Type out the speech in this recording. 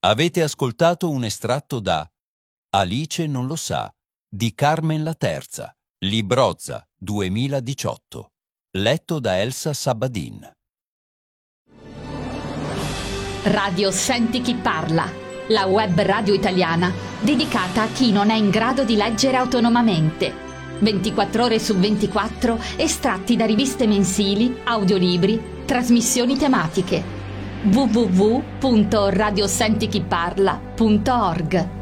Avete ascoltato un estratto da Alice non lo sa, di Carmen La Terza, Librozza, 2018, letto da Elsa Sabadin. Radio Senti chi parla, la web radio italiana dedicata a chi non è in grado di leggere autonomamente. 24 ore su 24, estratti da riviste mensili, audiolibri, trasmissioni tematiche. www.radiosentichiparla.org